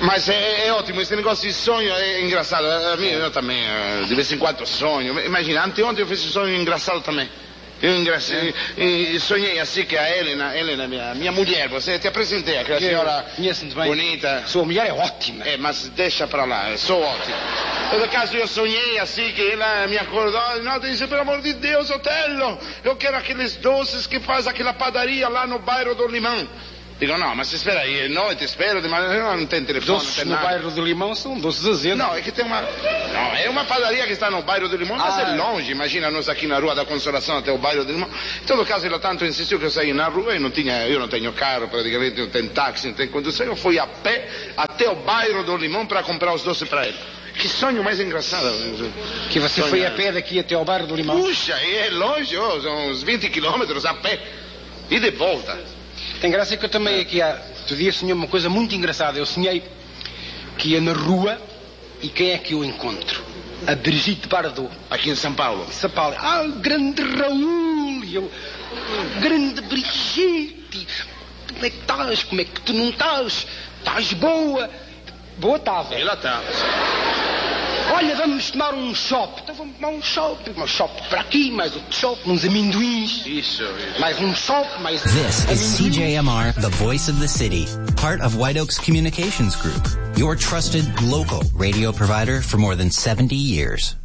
Mas é ótimo, esse negócio de sonho é engraçado. Eu também, de vez em quando sonho. Imagina, anteontem eu fiz um sonho engraçado também. Eu sonhei assim que a Helena, minha mulher, você te apresentei, aquela senhora bonita. Sua mulher é ótima. Mas deixa pra lá, eu sou ótimo. Em todo caso, eu sonhei assim que ela me acordou e não, disse, pelo amor de Deus, Otello, eu quero aqueles doces que faz aquela padaria lá no bairro do Limão. Digo, não, mas espera aí, não, te espero, mas não tem telefone, doces não tem no nada. bairro do Limão são doces azedos. Não, é que tem uma... Não, é uma padaria que está no bairro do Limão, mas é longe, imagina nós aqui na Rua da Consolação até o bairro do Limão. Em todo caso, ela tanto insistiu que eu saí na rua e eu não tenho carro, praticamente, não tenho táxi, não tenho condução, eu fui a pé até o bairro do Limão para comprar os doces para ele. Que sonho mais engraçado. Que você foi a pé daqui até ao bairro do Limão? Puxa, é longe, são uns 20 quilômetros a pé. E de volta. Tem graça que eu também aqui outro dia sonhei uma coisa muito engraçada. Eu sonhei que ia na rua e quem é que eu encontro? A Brigitte Bardot. Aqui em São Paulo. São Paulo. O grande Raul. E eu, grande Brigitte. Como é que estás? Como é que tu não estás? Estás boa? Boa estava. Ela estava. Olha, vamos tomar um chopp. Então vamos tomar um chopp para aqui, mais outro chopp, uns amendoins. Isso. Mais um chopp, mais This is amendoins. CJMR, the voice of the city, part of White Oaks Communications Group, your trusted local radio provider for more than 70 years.